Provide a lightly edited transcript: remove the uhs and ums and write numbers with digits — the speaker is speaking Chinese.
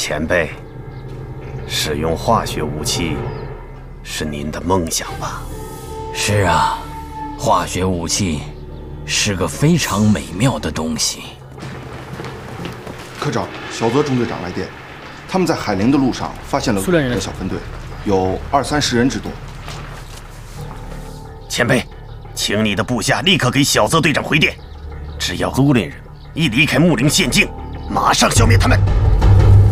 前辈，使用化学武器是您的梦想吧？ 是啊，化学武器是个非常美妙的东西。 科长，小泽中队长来电，他们在海陵的路上发现了苏联人的小分队，有20-30人之多。 前辈，请你的部下立刻给小泽队长回电，只要苏联人一离开木林县境，马上消灭他们。